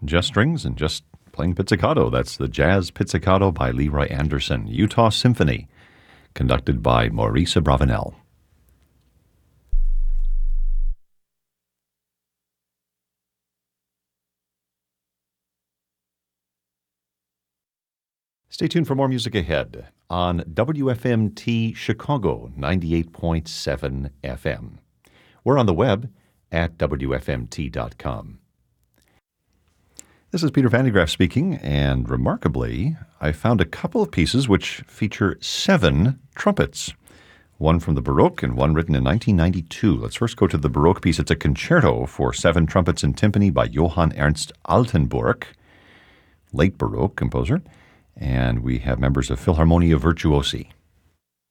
just strings and just playing pizzicato. That's the Jazz Pizzicato by Leroy Anderson, Utah Symphony, conducted by Maurice Abravanel. Stay tuned for more music ahead on WFMT Chicago 98.7 FM. We're on the web at WFMT.com. This is Peter Van de Graaff speaking, and remarkably, I found a couple of pieces which feature 7 trumpets, one from the Baroque and one written in 1992. Let's first go to the Baroque piece. It's a concerto for 7 trumpets and timpani by Johann Ernst Altenburg, late Baroque composer, and we have members of Philharmonia Virtuosi.